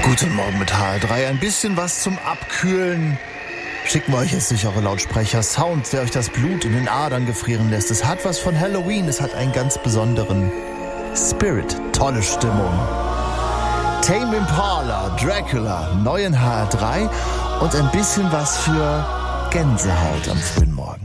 Guten Morgen mit HR3. Ein bisschen was zum Abkühlen schicken wir euch jetzt durch eure Lautsprecher. Sound, der euch das Blut in den Adern gefrieren lässt. Es hat was von Halloween. Es hat einen ganz besonderen Spirit. Tolle Stimmung. Tame Impala, Dracula, neu in HR3 und ein bisschen was für Gänsehaut am frühen Morgen.